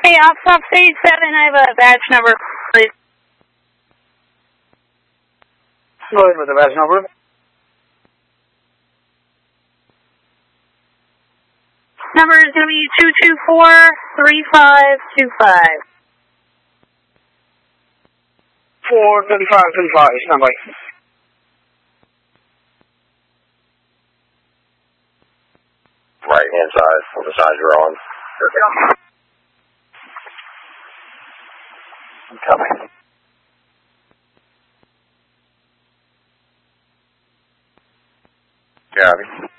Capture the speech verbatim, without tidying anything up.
Hey, off stop stage seven, I have a badge number, please. Go ahead with the badge number. Number is going to be two two four, three five two five. four thirty-five thirty-five, stand by. Right hand side, on the side you're on. I'm coming. Gabby.